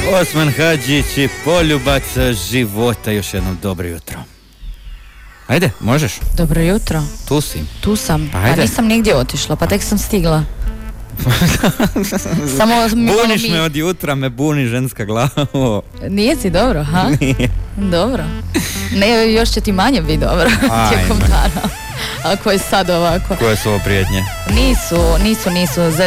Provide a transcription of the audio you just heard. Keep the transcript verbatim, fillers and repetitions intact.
Osman Hadžić i poljubac života. Još jednom dobro jutro. Ajde, možeš? Dobro jutro. Tu si. Tu sam. Ajde. Pa nisam nigdje otišla, pa tek sam stigla. Samo Buniš mi... me od jutra, me buni ženska glavo. Nije ti dobro, ha? Nije. Dobro. Ne, još će ti manje biti dobro tijekom dana. Ako je sad ovako. Koje su ovo prijetnje? Nisu, nisu, nisu.